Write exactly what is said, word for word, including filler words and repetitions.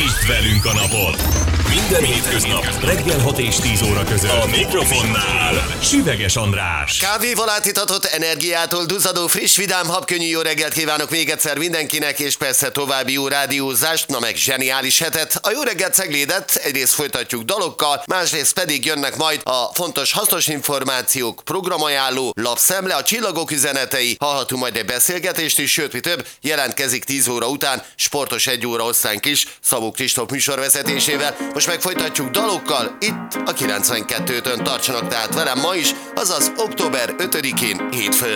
Indítsd velünk a napot! Minden hétköznap reggel hat és tíz óra között a mikrofonnál Süveges András. Kávéval átitatott energiától duzzadó friss, vidám, habkönnyű jó reggelt kívánok még egyszer mindenkinek, és persze további jó rádiózást, na meg zseniális hetet. A jó reggelt Ceglédet egyrészt folytatjuk dalokkal, másrészt pedig jönnek majd a fontos hasznos információk, programajánló, lapszemle, a csillagok üzenetei, hallhatunk majd egy beszélgetést is, sőt mi több, jelentkezik tíz óra után sportos egy óra osztánk is, Szabó Kristóf műsorvezetésével. Most meg folytatjuk dalokkal, itt a kilencvenkettőtön tartsanak tehát velem ma is, azaz október ötödikén hétfőn.